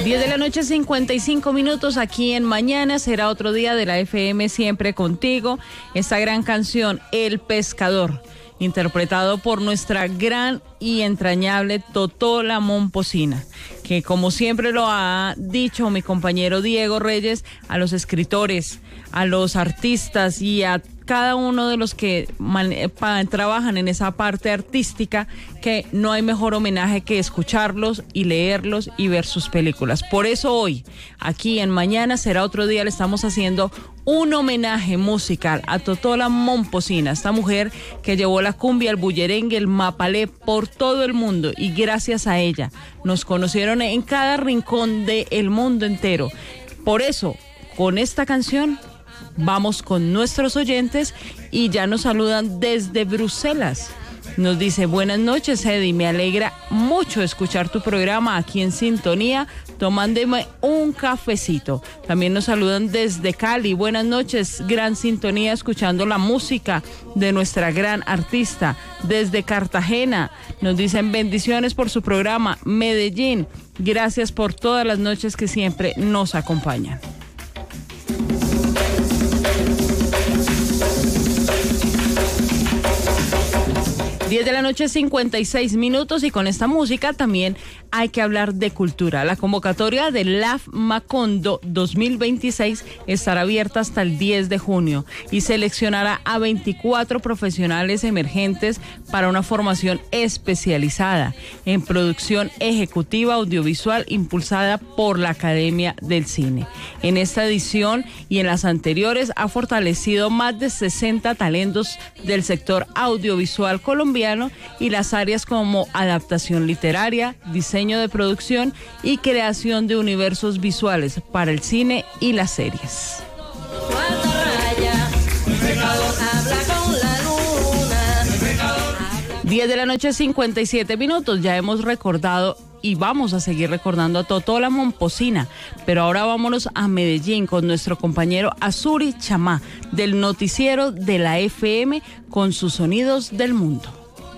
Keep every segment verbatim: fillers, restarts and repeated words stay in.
diez de la noche, cincuenta y cinco minutos, aquí en Mañana Será Otro Día de la F M, siempre contigo. Esta gran canción, El Pescador, interpretado por nuestra gran y entrañable Totó la Momposina, que como siempre lo ha dicho mi compañero Diego Reyes, a los escritores, a los artistas y a cada uno de los que man, pa, trabajan en esa parte artística, que no hay mejor homenaje que escucharlos y leerlos y ver sus películas. Por eso hoy, aquí en Mañana Será Otro Día, le estamos haciendo un homenaje musical a Totó la Momposina, esta mujer que llevó la cumbia, el bullerengue, el mapalé por todo el mundo, y gracias a ella nos conocieron en cada rincón del mundo entero. Por eso, con esta canción vamos con nuestros oyentes y ya nos saludan desde Bruselas. Nos dice: buenas noches, Eddie, me alegra mucho escuchar tu programa aquí en sintonía, tomándome un cafecito. También nos saludan desde Cali: buenas noches, gran sintonía, escuchando la música de nuestra gran artista. Desde Cartagena nos dicen: bendiciones por su programa. Medellín, gracias por todas las noches que siempre nos acompañan. diez de la noche, cincuenta y seis minutos, y con esta música también hay que hablar de cultura. La convocatoria del L A F Macondo dos mil veintiséis estará abierta hasta el diez de junio y seleccionará a veinticuatro profesionales emergentes para una formación especializada en producción ejecutiva audiovisual impulsada por la Academia del Cine. En esta edición y en las anteriores ha fortalecido más de sesenta talentos del sector audiovisual colombiano y las áreas como adaptación literaria, diseño de producción y creación de universos visuales para el cine y las series. diez de la noche, cincuenta y siete minutos. Ya hemos recordado y vamos a seguir recordando a Totó la Momposina, pero ahora vámonos a Medellín con nuestro compañero Azuri Chamá del noticiero de la F M con sus sonidos del mundo.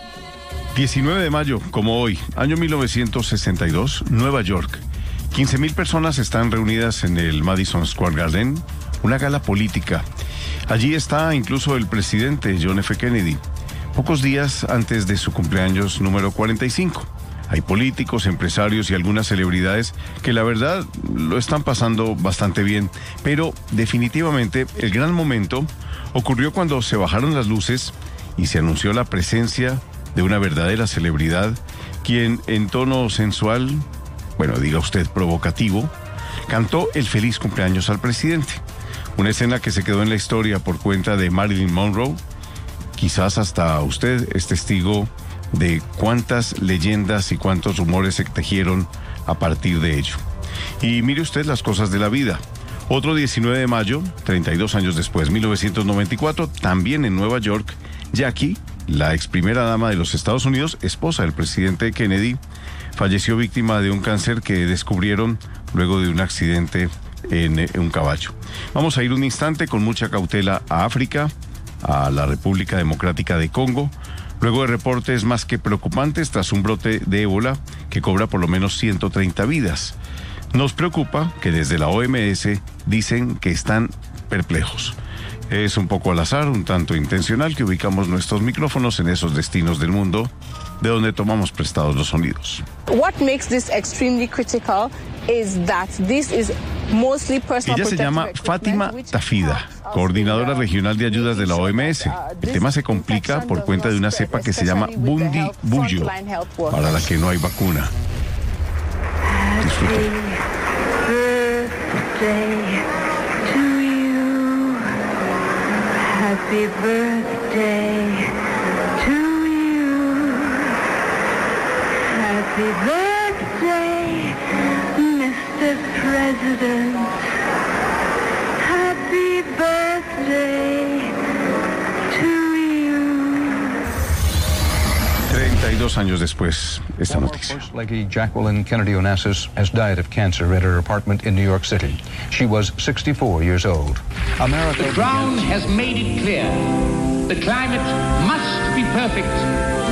diecinueve de mayo, como hoy, año mil novecientos sesenta y dos, Nueva York. quince mil personas están reunidas en el Madison Square Garden, una gala política. Allí está incluso el presidente John F. Kennedy, pocos días antes de su cumpleaños número cuarenta y cinco. Hay políticos, empresarios y algunas celebridades que la verdad lo están pasando bastante bien, pero definitivamente el gran momento ocurrió cuando se bajaron las luces y se anunció la presencia de una verdadera celebridad, quien en tono sensual, bueno, diga usted provocativo, cantó el feliz cumpleaños al presidente. Una escena que se quedó en la historia por cuenta de Marilyn Monroe. Quizás hasta usted es testigo de cuántas leyendas y cuántos rumores se tejieron a partir de ello. Y mire usted las cosas de la vida. Otro diecinueve de mayo, treinta y dos años después, mil novecientos noventa y cuatro, también en Nueva York, Jackie, la ex primera dama de los Estados Unidos, esposa del presidente Kennedy, falleció víctima de un cáncer que descubrieron luego de un accidente en, en un caballo. Vamos a ir un instante con mucha cautela a África, a la República Democrática de Congo, luego de reportes más que preocupantes tras un brote de ébola que cobra por lo menos ciento treinta vidas. Nos preocupa que desde la O M S dicen que están perplejos. Es un poco al azar, un tanto intencional, que ubicamos nuestros micrófonos en esos destinos del mundo de donde tomamos prestados los sonidos. What makes this extremely critical is that this is mostly personal. Ella se llama Fátima Tafida, coordinadora regional de ayudas de la O M S. El tema se complica por cuenta de una cepa que se llama Bundi Buyo, para la que no hay vacuna. Disfruten. Happy birthday to you. Happy birthday, Mister President. Happy birthday to you. treinta y dos años después, esta noticia. First Lady Jacqueline Kennedy Onassis has died of cancer at her apartment in New York City. She was sixty-four years old. America. The ground has made it clear. The climate must be perfect